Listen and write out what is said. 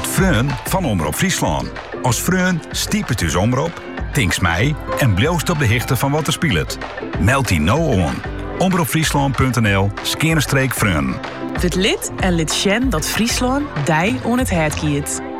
Het Freun van Omroep Friesland. Als Freun stiep het dus omroep, tinks mij en bloost op de hichte van wat er speelt. Meld die nou on. omroepfriesland.nl/Freun. Het lid en lid Sjen dat Friesland dij on het hert kiet.